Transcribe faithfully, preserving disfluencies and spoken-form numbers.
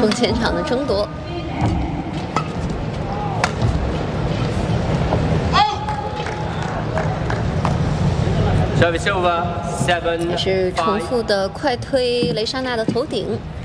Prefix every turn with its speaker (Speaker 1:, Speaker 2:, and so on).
Speaker 1: 中前场的争夺。
Speaker 2: Service over seven.
Speaker 1: 也是重复的快推雷莎娜的头顶。